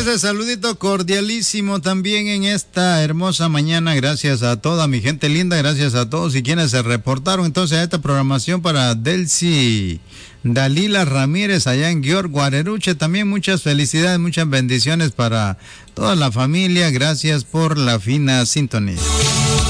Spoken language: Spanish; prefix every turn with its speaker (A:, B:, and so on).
A: Ese saludito cordialísimo también en esta hermosa mañana. Gracias a toda mi gente linda, gracias a todos y quienes se reportaron entonces a esta programación para Delcy Dalila Ramírez allá en Guior Guareruche. También muchas felicidades, muchas bendiciones para toda la familia. Gracias por la fina sintonía.